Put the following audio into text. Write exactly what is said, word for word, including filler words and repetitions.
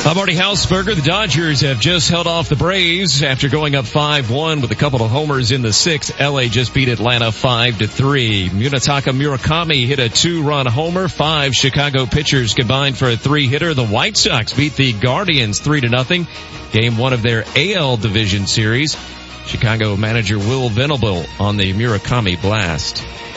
I'm Marty Hausberger. The Dodgers have just held off the Braves after going up five one with a couple of homers in the sixth. L A just beat Atlanta five to three. Munetaka Murakami hit a two-run homer. Five Chicago pitchers combined for a three-hitter. The White Sox beat the Guardians three to nothing. Game one of their A L Division Series. Chicago manager Will Venable on the Murakami blast.